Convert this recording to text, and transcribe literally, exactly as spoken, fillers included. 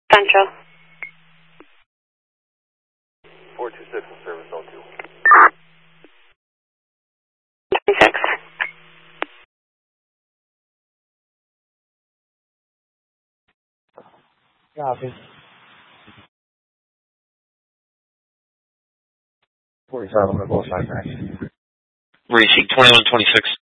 Central. four two six in service, L two. twenty-six. Copy. forty-seven, I'm going to go side back. Racing twenty-one twenty-six.